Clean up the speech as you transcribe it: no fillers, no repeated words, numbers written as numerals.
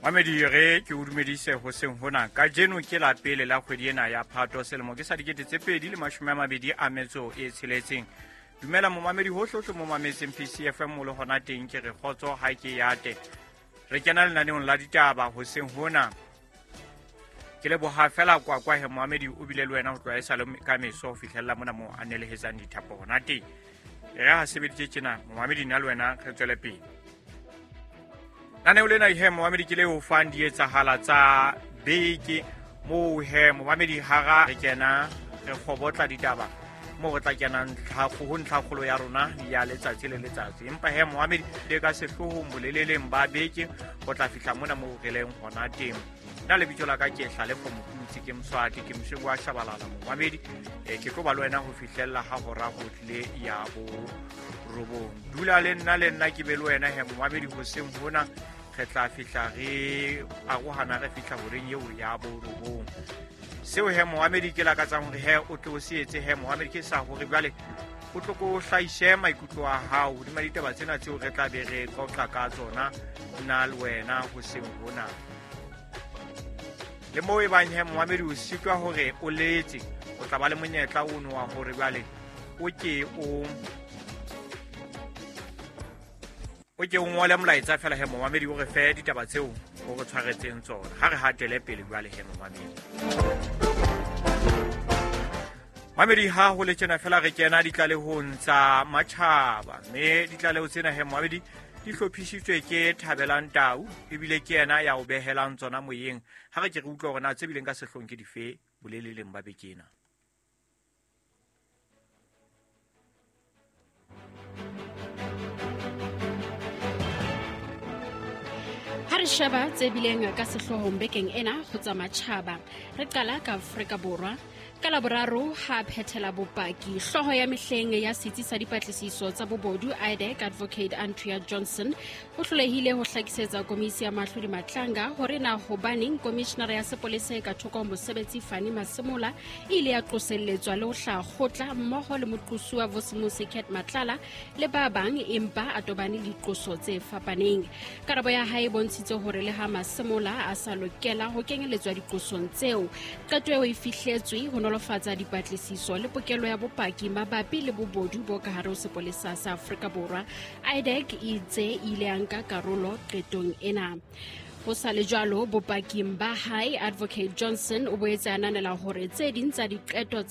Mamedi re ke o dumedise ho seng hona ka jeno ke la pele la kgwedi ena ya Phato selemo ke sa 2026. Dumela mo mamedi hohlohle mo mametseng PCFM mo le hona teng ke re khotso ha ke yate. Re kena le naneong la ditaba ho seng hona. Ke le boha fela kwa he Mohamedi o bile le wena ho tloa esale ka meso ho fihlella mona mo anelehetsang dithapo hona teng. Re ha sebeditse tjena Mohamedi na le wena re tswele pele. Naneo lena he Mohamedi ke le ho fang di etsahala tsa beke mo he Mohamedi hara re kena re khobotla ditaba mo re tla kena ntlhakgolo ya rona ya letsatsi le letsatsi empa he Mohamedi le ka sehloho moleleleng ba beke go tla fihla mona mo re leng hona teng. Na le bitso la ka ke hla le Mokutsi ke Mswati ke Mshego wa Shabalala Mohamedi ke tlo ba le wena ho fihlella ha hora ho tle ya bo robong. Dula le nna ke be le wena he Mohamedi ho seng hona re tla fihla re arohana re fihla horeng eo ya bo robong. Seo he Mohamedi ke la ka tsang hore he o tlo se etse he Mohamedi ke sa hore jwale o tlo go hlaishe maikutlo a hao hodima ditaba tsena tseo re tla be re qoqa ka tsona nna le wena ho seng hona. Le mo e bang he Mohamedi o sitwa hore o letse o tla ba le monyetla ono wa hore jwale o ke o ngole molaetsa fela he Mohamedi o re fe ditaba tseo o re tshwaretseng tsona ha re hatele pele jwale he Mohamedi. Mohamedi ha ho le tjena fela re kena ditlalehong tsa matjhaba mme ditlaleho tsena he Mohamedi di hlophisitswe ke Thabelang Tau ebile ke yena ya o behelang tsona moyeng ha re ke re utlwa hore na tse bileng ka sehlong ke dife boleleleng ba bekena. Ha re sheba tse bileng ka sehlohong bekeng ena ho tsa matjhaba re qala ka Afrika Borwa. Ka Laboraro ha phethela bopaki hloho ya mehleng ya setsi sa dipatlisiso tsa bobodu IDEC Advocate Andrea Johnson o hlolehile ho hlakisetsa komisi ya mahlodi Matlanga hore na hobaneng komishenara ya sepolesa ka thoko mosebetsi Fani Masemola ile ya tloselletswa le ho hlakgotla mmoho le moqosi wa Vosmusi Ket Matlala le ba bang empa a tobane le diqoso tse fapaneng. Karabo ya hae bontshitse hore le ha Masemola a sa lokela ho kenyeletswa diqosong tseo qeto eo e fihletswe ho nolofatsa dipatlisiso le pokelo ya bopaki mabapi le bobodu bo ka hare ho sepolesa sa Afrika Borwa. IDEC itse ile ya nka karolo qetong ena. Ho sa le jwalo bopaking ba hae Advocate Johnson o boetse a ananela hore tse ding tsa diqeto